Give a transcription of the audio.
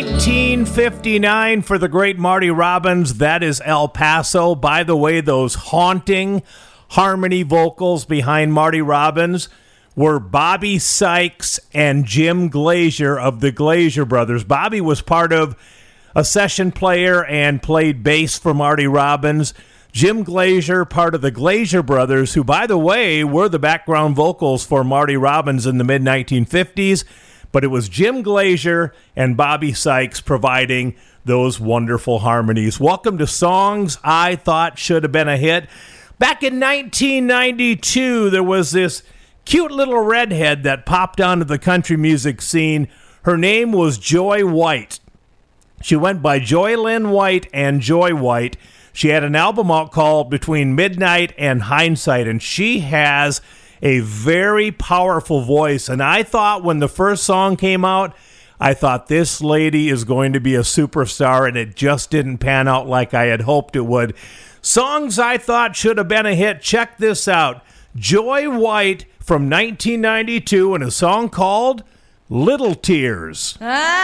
1959 for the great Marty Robbins. That is El Paso. By the way, those haunting harmony vocals behind Marty Robbins were Bobby Sykes and Jim Glazier of the Glazier Brothers. Bobby was part of a session player and played bass for Marty Robbins. Jim Glazier, part of the Glazier Brothers, who, by the way, were the background vocals for Marty Robbins in the mid-1950s. But it was Jim Glazier and Bobby Sykes providing those wonderful harmonies. Welcome to Songs I Thought Should Have Been a Hit. Back in 1992, there was this cute little redhead that popped onto the country music scene. Her name was Joy White. She went by Joy Lynn White and Joy White. She had an album out called Between Midnight and Hindsight, and she has a very powerful voice. And I thought when the first song came out, I thought this lady is going to be a superstar, and it just didn't pan out like I had hoped it would. Songs I Thought Should Have Been a Hit. Check this out. Joy White from 1992 and a song called Little Tears.